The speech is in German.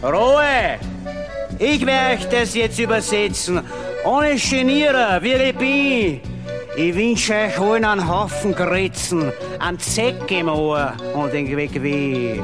Ruhe! Ich werde euch das jetzt übersetzen. Ohne Genieren, wie ich bin. Ich wünsche euch allen einen Haufen Gritzen, einen Zeck im Ohr und den Weg weh.